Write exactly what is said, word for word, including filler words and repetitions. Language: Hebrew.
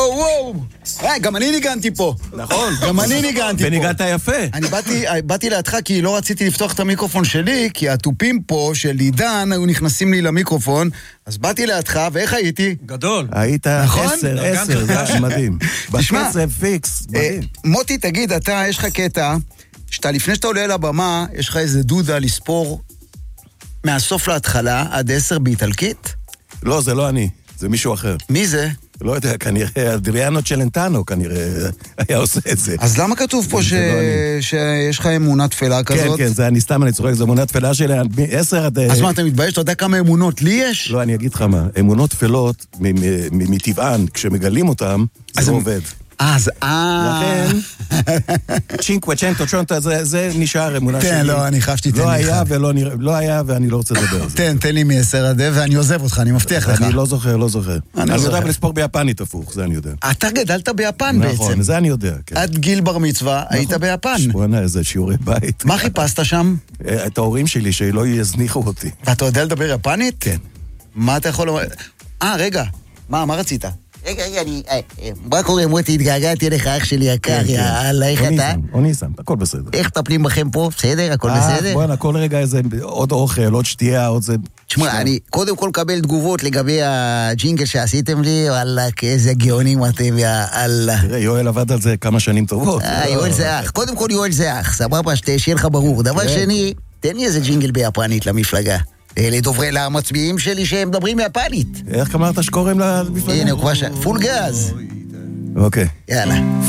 וואו. היי, גם אני ניגנתי פה. נכון. גם אני ניגנתי פה. וניגנת יפה. אני באתי, באתי לידך כי לא רציתי לפתוח את המיקרופון שלי, כי הטופים פה של עידן היו נכנסים לי למיקרופון, אז באתי לידך, ואיך הייתי? גדול. היית עשר, עשר, זה היה מדהים. בקצב פיקס, מדהים. מוטי, תגיד, אתה, יש לך קטע, שאתה לפני שאתה עולה לבמה, יש לך איזה דודה לספור מהסוף להתחלה עד עשר באיטלקית? לא, זה לא אני, זה מישהו אחר. מי זה? לא יודע, כנראה, אדריאנו צ'לנטנו כנראה היה עושה את זה. אז למה כתוב פה ש... שיש לך אמונה תפלה כזאת? כן, כן, זה אני סתם, אני צוחק, זה אמונה תפלה שלי, עשר עד... אז מה, אתה מתבייש? אתה יודע כמה אמונות לי יש? לא, אני אגיד לך מה, אמונות תפלות, מטבען, כשמגלים אותם, זה לא עובד. אז, אה... לכן, צ'ינקווה, צ'נטו, צ'ונטו, זה נשאר אמונה שלי. תן, לא, אני חייב שתיתן לי. לא היה ולא נראה, לא היה ואני לא רוצה לדבר על זה. תן, תן לי מ-עשר עד, ואני עוזב אותך, אני מבטיח לך. אני לא זוכר, לא זוכר. אני יודע לספור ביפנית הפוך, זה אני יודע. אתה גדלת ביפן בעצם. נכון, זה אני יודע, כן. עד גיל בר מצווה היית ביפן. שבוענה, איזה שיעורי בית. מה חיפשת שם? את ההורים שלי, שלא יזניחו אותי. ואתה יודע לדבר יפנית? כן. מה אתה יכול לומר? אה, רגע, מה, מה רצית? רגע, רגע, אני... מה קורה, מוטי? התגעגעתי לך, אח שלי יקר, יאללה, איך אתה? אוניסם, הכל בסדר. איך מטפלים בכם פה? בסדר? הכל בסדר? בוא'נה, כל רגע איזה עוד אוכל, עוד שתייה, עוד זה... תשמע, אני קודם כל קבל תגובות לגבי הג'ינגל שעשיתם לי, וואלה, איזה גאונים אתם, יאללה. תראה, יואל עבד על זה כמה שנים טובות. אה, יואל זה אח. קודם כל יואל זה אח, סבבה, שיהיה לך ברור. דבר שני, תן לי איזה ג'ינגל ביפנית למפלגה. לדוברי למצביעים שלי שהם מדברים יפנית. איך אמרת שקוראים למפלגה? הנה, הוא כבר ש... פול גז. אוקיי. יאללה.